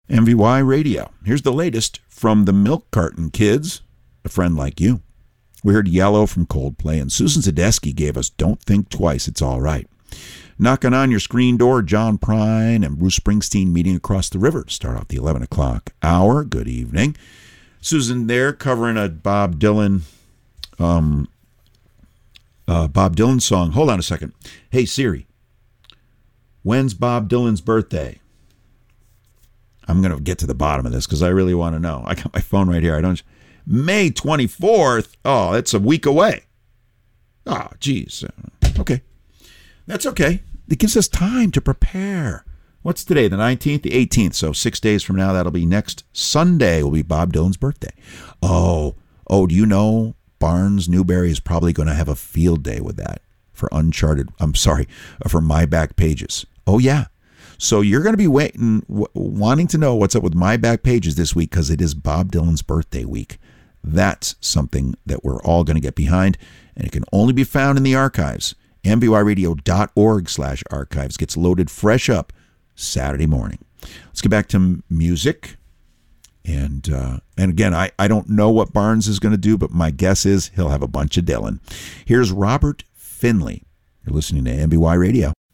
MVY Radio. Here's the latest from the Milk Carton Kids, A Friend Like You. We heard Yellow from Coldplay, and Susan Zadesky gave us Don't Think Twice, It's All Right. Knocking on your screen door, John Prine and Bruce Springsteen meeting across the river to start off the 11 o'clock hour. Good evening. Susan there covering a Bob Dylan song. Hold on a second. Hey, Siri, when's Bob Dylan's birthday? I'm going to get to the bottom of this because I really want to know. I got my phone right here. May 24th. Oh, that's a week away. Oh, geez. Okay. That's okay. It gives us time to prepare. What's today? The 19th, the 18th. So 6 days from now, that'll be next Sunday will be Bob Dylan's birthday. Oh, do you know Barnes Newberry is probably going to have a field day with that for for My Back Pages. Oh, yeah. So you're going to be wanting to know what's up with My Back Pages this week because it is Bob Dylan's birthday week. That's something that we're all going to get behind, and it can only be found in the archives. MBYradio.org/archives gets loaded fresh up Saturday morning. Let's get back to music. And again, I don't know what Barnes is going to do, but my guess is he'll have a bunch of Dylan. Here's Robert Finley. You're listening to MBY Radio.